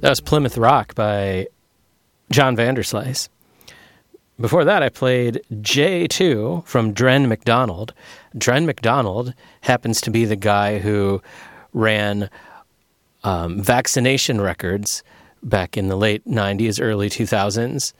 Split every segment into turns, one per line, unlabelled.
That was Plymouth Rock by John Vanderslice. Before that, I played J2 from Dren McDonald. Dren McDonald happens to be the guy who ran Vaccination Records back in the late 90s, early 2000s.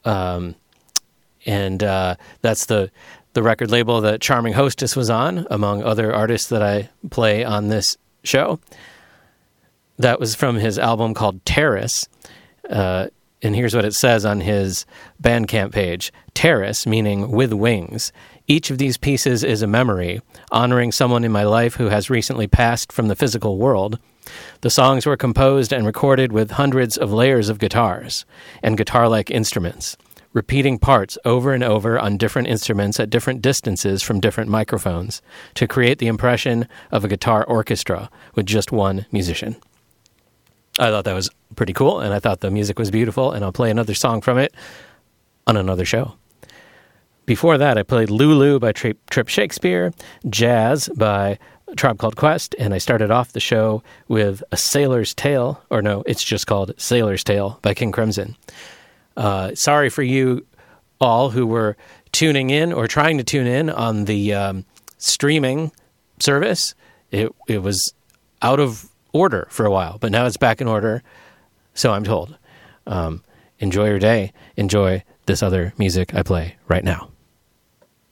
And that's the record label that Charming Hostess was on, among other artists that I play on this show. That was from his album called Terrace. And here's what it says on his Bandcamp page. Terrace, meaning with wings. Each of these pieces is a memory, honoring someone in my life who has recently passed from the physical world. The songs were composed and recorded with hundreds of layers of guitars and guitar-like instruments, repeating parts over and over on different instruments at different distances from different microphones to create the impression of a guitar orchestra with just one musician. I thought that was pretty cool, and I thought the music was beautiful, and I'll play another song from it on another show. Before that, I played Lulu by Trip Shakespeare, Jazz by Tribe Called Quest, and I started off the show with A Sailor's Tale, or no, it's just called Sailor's Tale by King Crimson. Sorry for you all who were tuning in or trying to tune in on the streaming service. It was out of order for a while, but now it's back in order, so I'm told. Enjoy your day. Enjoy this other music I play right now.